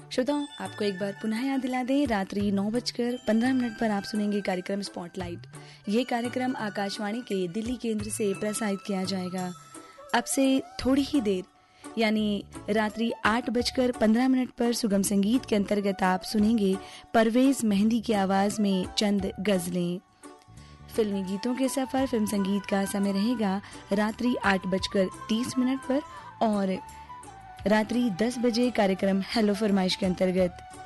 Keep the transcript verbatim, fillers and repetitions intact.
श्रोताओं, आपको एक बार पुनः याद दिला दें, रात्रि नौ बजकर पंद्रह मिनट पर आप सुनेंगे कार्यक्रम स्पॉटलाइट। ये कार्यक्रम आकाशवाणी के दिल्ली केंद्र से प्रसारित किया जाएगा। अब से थोड़ी ही देर यानी रात्रि आठ बजकर पंद्रह मिनट पर सुगम संगीत के अंतर्गत आप सुनेंगे परवेज मेहंदी की आवाज में चंद गजलें। फिल्मी गीतों के सफर फिल्म संगीत का समय रहेगा रात्रि आठ बजकर तीस मिनट पर और रात्रि दस बजे कार्यक्रम हेलो फरमाइश के अंतर्गत